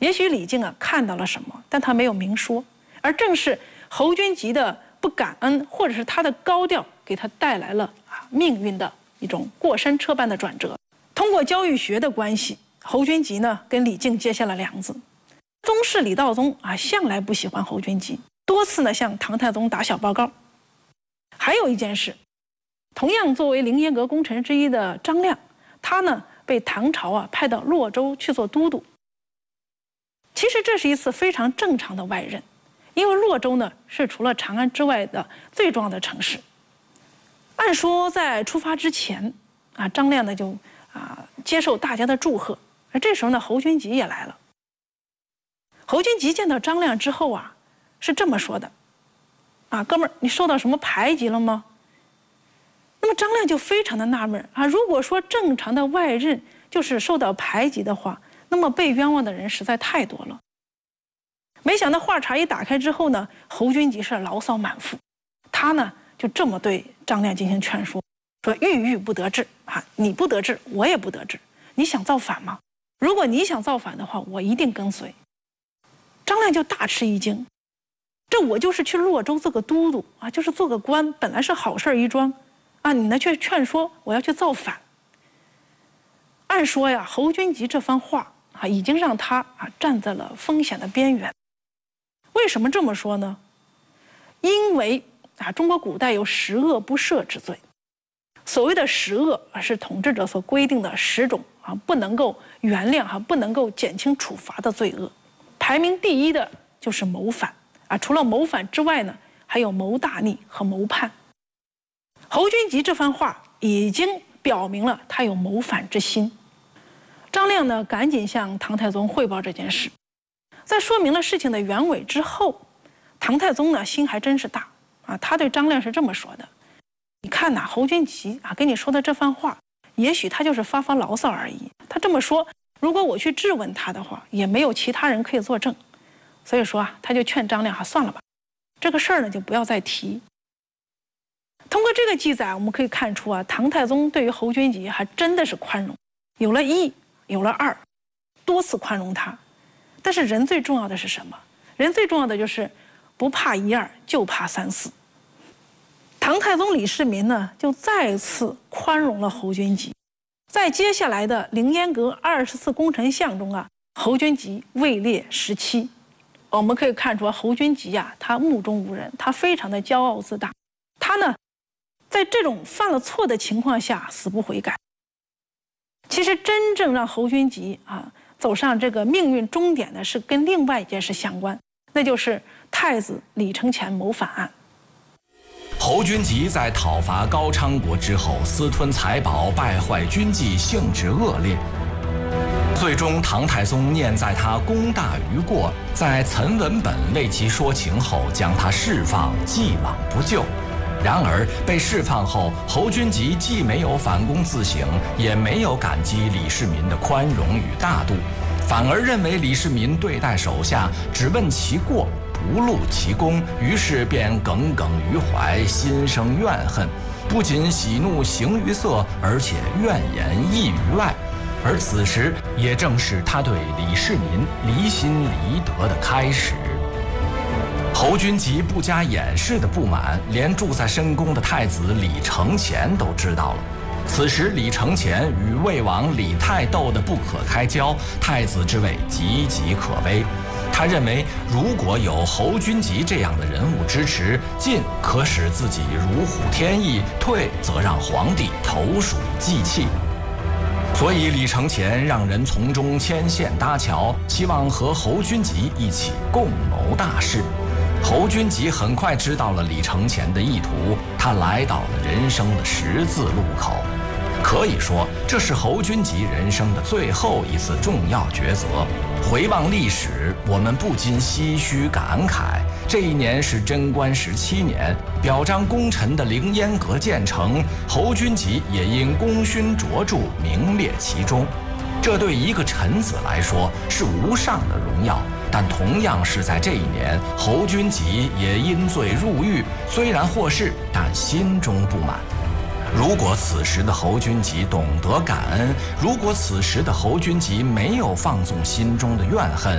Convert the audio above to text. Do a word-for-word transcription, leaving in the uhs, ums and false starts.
也许李靖啊看到了什么，但他没有明说，而正是侯君集的不感恩，或者是他的高调，给他带来了啊命运的一种过山车般的转折。通过教育学的关系，侯君集呢跟李靖结下了梁子。宗室李道宗啊向来不喜欢侯君集，多次呢向唐太宗打小报告。还有一件事，同样作为凌烟阁功臣之一的张亮，他呢被唐朝啊派到洛州去做都督。其实这是一次非常正常的外任，因为洛州呢是除了长安之外的最重要的城市。按说在出发之前啊，张亮呢就啊接受大家的祝贺，而这时候呢侯君集也来了。侯君集见到张亮之后啊，是这么说的：“啊，哥们儿，你受到什么排挤了吗？”那么张亮就非常的纳闷啊，如果说正常的外任就是受到排挤的话，那么被冤枉的人实在太多了。没想到话茬一打开之后呢，侯君集是牢骚满腹，他呢就这么对张亮进行劝说，说郁郁不得志啊，你不得志，我也不得志，你想造反吗？如果你想造反的话，我一定跟随。张亮就大吃一惊，这我就是去洛州做个都督啊，就是做个官，本来是好事一桩啊，你呢却劝说我要去造反。按说呀，侯君集这番话啊，已经让他啊站在了风险的边缘。为什么这么说呢？因为啊，中国古代有十恶不赦之罪。所谓的十恶啊，是统治者所规定的十种啊不能够原谅哈、啊、不能够减轻处罚的罪恶。排名第一的就是谋反啊，除了谋反之外呢，还有谋大逆和谋叛。侯君集这番话已经表明了他有谋反之心。张亮呢，赶紧向唐太宗汇报这件事。在说明了事情的原委之后，唐太宗呢心还真是大啊，他对张亮是这么说的：“你看呐，侯君集啊跟你说的这番话，也许他就是发发牢骚而已。他这么说，如果我去质问他的话，也没有其他人可以作证。所以说啊，他就劝张亮啊，算了吧，这个事儿呢就不要再提。”通过这个记载，我们可以看出啊，唐太宗对于侯君集还真的是宽容，有了一，有了二，多次宽容他。但是人最重要的是什么？人最重要的就是不怕一二，就怕三四。唐太宗李世民呢，就再次宽容了侯君集。在接下来的凌烟阁二十四功臣项中啊，侯君集位列十七。我们可以看出侯君集啊，他目中无人，他非常的骄傲自大。他呢，在这种犯了错的情况下死不悔改。其实真正让侯君集啊走上这个命运终点的是跟另外一件事相关，那就是太子李承乾谋反案。 侯君集在讨伐高昌国之后，私吞财宝，败坏军纪，性质恶劣。最终，唐太宗念在他功大于过，在岑文本为其说情后，将他释放，既往不咎。然而被释放后，侯君集既没有反躬自省，也没有感激李世民的宽容与大度，反而认为李世民对待手下只问其过，不录其功，于是便耿耿于怀，心生怨恨，不仅喜怒形于色，而且怨言溢于外。而此时也正是他对李世民离心离德的开始。侯君集不加掩饰的不满，连住在深宫的太子李承乾都知道了。此时李承乾与魏王李泰斗得不可开交，太子之位岌岌可危。他认为，如果有侯君集这样的人物支持，进可使自己如虎添翼，退则让皇帝投鼠忌器。所以李承乾让人从中牵线搭桥，希望和侯君集一起共谋大事。侯君集很快知道了李承乾的意图，他来到了人生的十字路口。可以说，这是侯君集人生的最后一次重要抉择。回望历史，我们不禁唏嘘感慨，这一年是贞观十七年，表彰功臣的凌烟阁建成，侯君集也因功勋卓著名列其中。这对一个臣子来说是无上的荣耀，但同样是在这一年，侯君集也因罪入狱，虽然获释，但心中不满。如果此时的侯君集懂得感恩，如果此时的侯君集没有放纵心中的怨恨，